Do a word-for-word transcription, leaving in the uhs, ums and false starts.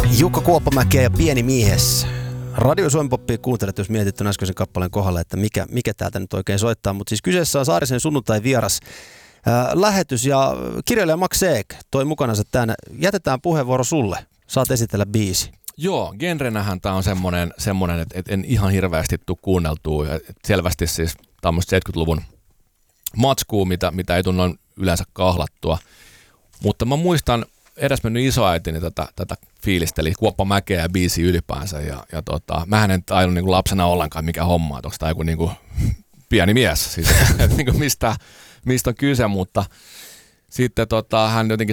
Jukka Kuoppamäkeä ja Pieni mies. Radio Suomi Poppia kuuntelet, jos mietit tuon äskeisen kappaleen kohdalla, että mikä, mikä täältä nyt oikein soittaa. Mutta siis kyseessä on Saarisen sunnuntai vieras äh, lähetys ja kirjailija Max Ek toi mukanansa tämän. Jätetään puheenvuoro sulle. Saat esitellä biisi. Joo, genrenähän tämä on semmoinen, semmoinen että et en ihan hirveästi tule kuunneltua. Et selvästi siis tämmöistä seitsemänkymmentäluvun matskua, mitä, mitä ei tule noin yleensä kahlattua. Mutta mä muistan edesmennyt isoäitini tätä, tätä fiilisteli Kuoppamäkeä ja biisi ylipäänsä. Ja, ja tota, mähän en tajunnut niin kuin lapsena ollenkaan mikä homma, että onko tämä joku niin kuin pieni mies, siis, että niin kuin mistä, mistä on kyse, mutta sitten tota, hän jotenkin